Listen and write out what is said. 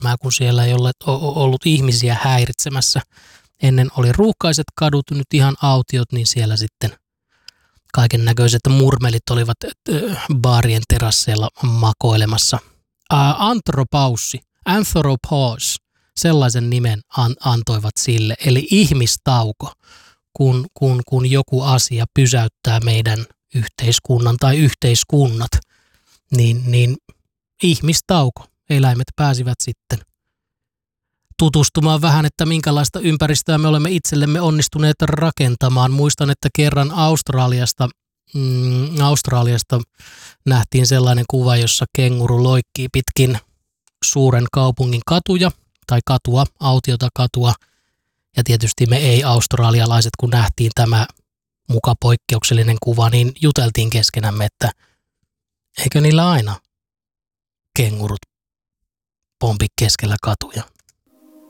kun siellä ei ole ollut ihmisiä häiritsemässä. Ennen oli ruuhkaiset kadut, nyt ihan autiot, niin siellä sitten kaiken näköiset murmelit olivat baarien terasseilla makoilemassa. Anthropause, sellaisen nimen antoivat sille, eli ihmistauko, kun joku asia pysäyttää meidän yhteiskunnan tai yhteiskunnat, niin ihmistauko. Eläimet pääsivät sitten tutustumaan vähän, että minkälaista ympäristöä me olemme itsellemme onnistuneet rakentamaan. Muistan, että kerran Australiasta nähtiin sellainen kuva, jossa kenguru loikkii pitkin suuren kaupungin katuja, tai autiota katua. Ja tietysti me ei-australialaiset, kun nähtiin tämä muka poikkeuksellinen kuva, niin juteltiin keskenämme, että eikö niillä aina kengurut pompi keskellä katuja.